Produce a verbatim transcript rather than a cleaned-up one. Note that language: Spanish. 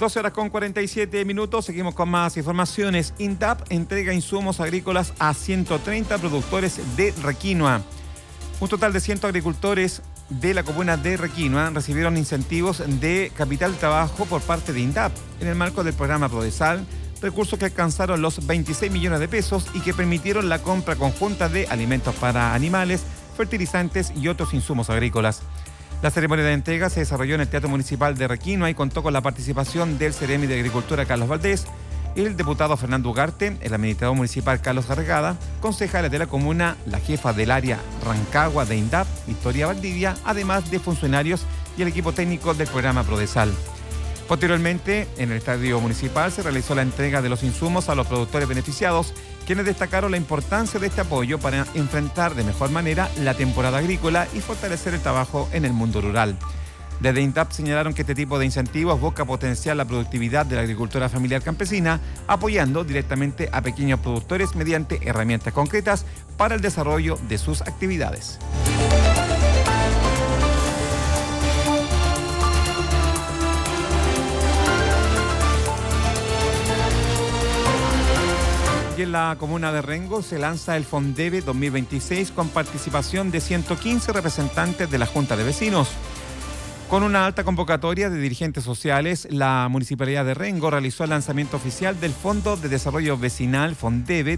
doce horas con cuarenta y siete minutos, seguimos con más informaciones. INDAP entrega insumos agrícolas a ciento treinta productores de Requinoa. Un total de cien agricultores de la comuna de Requinoa recibieron incentivos de capital de trabajo por parte de INDAP en el marco del programa Prodesal, recursos que alcanzaron los veintiséis millones de pesos y que permitieron la compra conjunta de alimentos para animales, fertilizantes y otros insumos agrícolas. La ceremonia de entrega se desarrolló en el Teatro Municipal de Requinoa y contó con la participación del Ceremi de Agricultura Carlos Valdés, el diputado Fernando Ugarte, el administrador municipal Carlos Garregada, concejales de la comuna, la jefa del área Rancagua de INDAP, Victoria Valdivia, además de funcionarios y el equipo técnico del programa Prodesal. Posteriormente, en el Estadio Municipal se realizó la entrega de los insumos a los productores beneficiados, quienes destacaron la importancia de este apoyo para enfrentar de mejor manera la temporada agrícola y fortalecer el trabajo en el mundo rural. Desde INDAP señalaron que este tipo de incentivos busca potenciar la productividad de la agricultura familiar campesina, apoyando directamente a pequeños productores mediante herramientas concretas para el desarrollo de sus actividades. Y en la comuna de Rengo se lanza el Fondeve dos mil veintiséis con participación de ciento quince representantes de la Junta de Vecinos. Con una alta convocatoria de dirigentes sociales, la Municipalidad de Rengo realizó el lanzamiento oficial del Fondo de Desarrollo Vecinal Fondeve